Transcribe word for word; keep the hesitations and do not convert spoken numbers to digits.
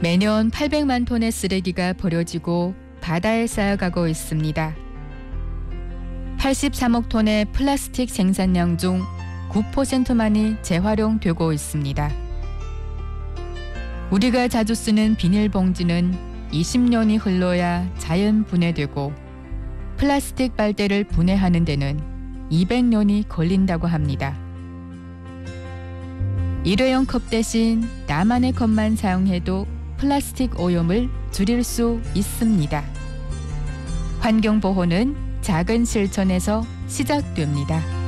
매년 팔백만 톤의 쓰레기가 버려지고 바다에 쌓여가고 있습니다. 팔십삼억 톤의 플라스틱 생산량 중 구 퍼센트만이 재활용되고 있습니다. 우리가 자주 쓰는 비닐봉지는 이십 년이 흘러야 자연 분해되고 플라스틱 빨대를 분해하는 데는 이백 년이 걸린다고 합니다. 일회용 컵 대신 나만의 컵만 사용해도 플라스틱 오염을 줄일 수 있습니다. 환경보호는 작은 실천에서 시작됩니다.